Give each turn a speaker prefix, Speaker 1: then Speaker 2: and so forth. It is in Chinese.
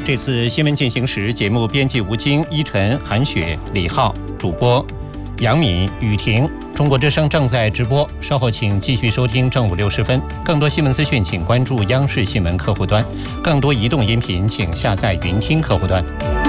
Speaker 1: 这次新闻进行时节目编辑吴京、依晨、韩雪、李浩，主播杨敏、雨婷。中国之声正在直播，稍后请继续收听正午60分。更多新闻资讯，请关注央视新闻客户端；更多移动音频，请下载云听客户端。